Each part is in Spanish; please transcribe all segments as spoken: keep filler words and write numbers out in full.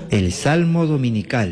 El Salmo Dominical.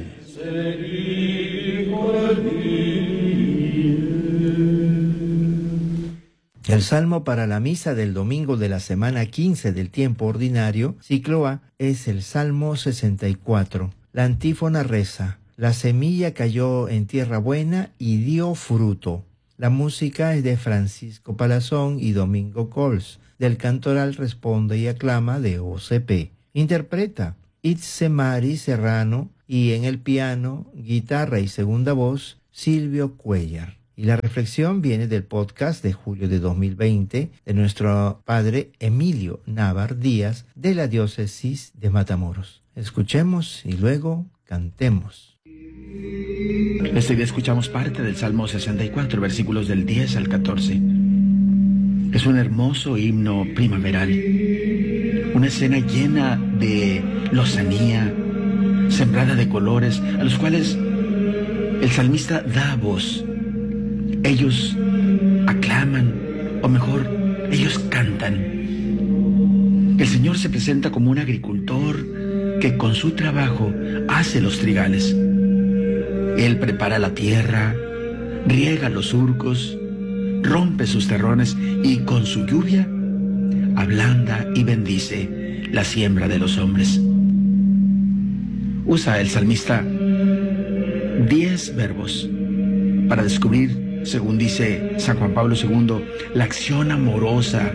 El Salmo para la misa del domingo de la semana quince del tiempo ordinario, ciclo A, es el Salmo sesenta y cuatro. La antífona reza: la semilla cayó en tierra buena y dio fruto. La música es de Francisco Palazón y Domingo Cols. Del cantoral Responde y Aclama de O C P. Interpreta Itzemari Serrano y en el piano, guitarra y segunda voz, Silvio Cuellar. Y la reflexión viene del podcast de julio de dos mil veinte de nuestro padre Emilio Návar Díaz de la diócesis de Matamoros. Escuchemos y luego cantemos. Este día escuchamos parte del Salmo sesenta y cuatro, versículos del diez al catorce. Es un hermoso himno primaveral, una escena llena de lozanía, sembrada de colores, a los cuales el salmista da voz. Ellos aclaman, o mejor, ellos cantan. El Señor se presenta como un agricultor que con su trabajo hace los trigales. Él prepara la tierra, riega los surcos, rompe sus terrones y con su lluvia ablanda y bendice la siembra de los hombres. Usa el salmista diez verbos para descubrir, según dice San Juan Pablo segundo, la acción amorosa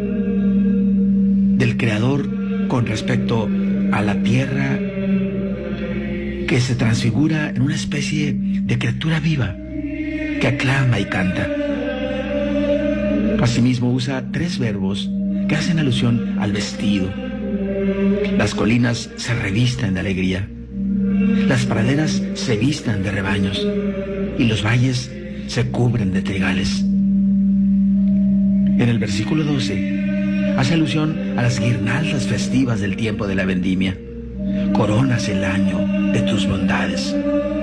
del Creador con respecto a la tierra que se transfigura en una especie de criatura viva que aclama y canta. Asimismo usa tres verbos que hacen alusión al vestido. Las colinas se revisten de alegría, las praderas se vistan de rebaños y los valles se cubren de trigales. En el versículo doce hace alusión a las guirnaldas festivas del tiempo de la vendimia. Coronas el año de tus bondades.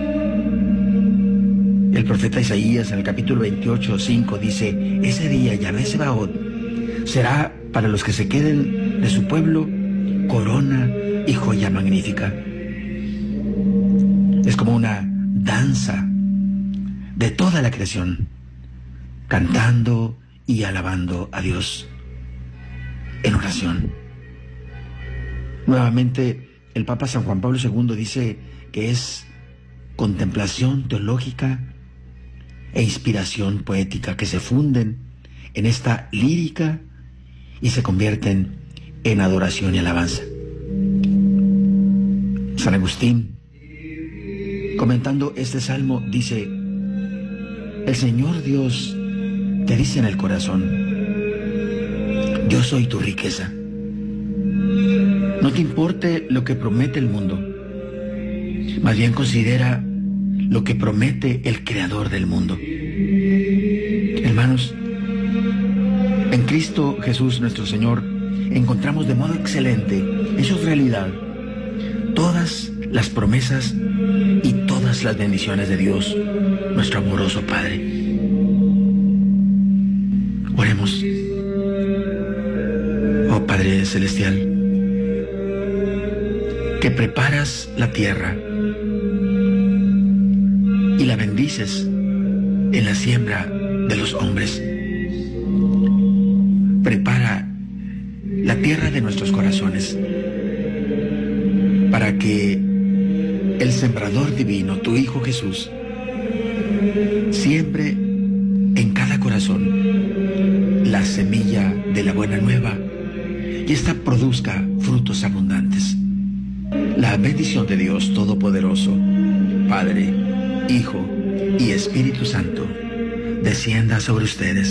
El profeta Isaías en el capítulo veintiocho, cinco dice: ese día Yahvé Sebaot será para los que se queden de su pueblo corona y joya magnífica. Es como una danza de toda la creación, cantando y alabando a Dios en oración. Nuevamente, el Papa San Juan Pablo segundo dice que es contemplación teológica e inspiración poética que se funden en esta lírica y se convierten en adoración y alabanza. San Agustín, comentando este salmo, dice: el Señor Dios te dice en el corazón: yo soy tu riqueza. No te importe lo que promete el mundo, más bien considera lo que promete el Creador del mundo. Hermanos, en Cristo Jesús nuestro Señor encontramos de modo excelente, hecho realidad, todas las promesas y todas las bendiciones de Dios, nuestro amoroso Padre. Oremos. Oh Padre Celestial, que preparas la tierra y la bendices en la siembra de los hombres. Prepara la tierra de nuestros corazones para que el sembrador divino, tu Hijo Jesús, siembre en cada corazón la semilla de la buena nueva y ésta produzca frutos abundantes. La bendición de Dios Todopoderoso, Padre, Hijo y Espíritu Santo, descienda sobre ustedes.